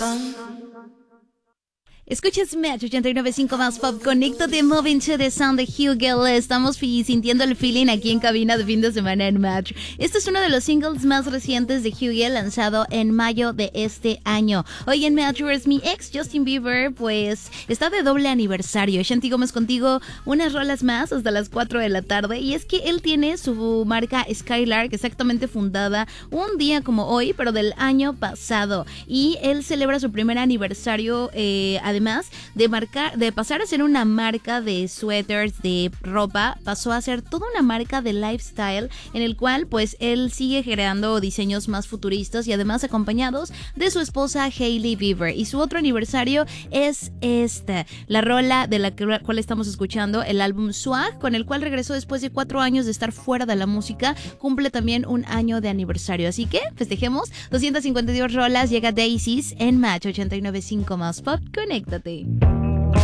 Escuchas Match 89.5 más pop. Conéctate, Moving to the Sound de Hugel. Estamos sintiendo el feeling aquí en cabina de fin de semana en Match. Este es uno de los singles más recientes de Hugel, lanzado en mayo de este año. Hoy en Match, mi ex Justin Bieber, pues está de doble aniversario. Shanti Gómez contigo, unas rolas más hasta las 4 de la tarde. Y es que él tiene su marca Skylark, exactamente fundada un día como hoy, pero del año pasado. Y él celebra su primer aniversario, además de pasar a ser una marca de suéteres, de ropa, pasó a ser toda una marca de lifestyle, en el cual pues él sigue creando diseños más futuristas y además acompañados de su esposa Hailey Bieber. Y su otro aniversario es la rola de la cual estamos escuchando, el álbum Swag, con el cual regresó después de 4 años de estar fuera de la música. Cumple también un año de aniversario, así que festejemos. 252 rolas, llega Daisies en Match 89.5 más pop. Conéctate.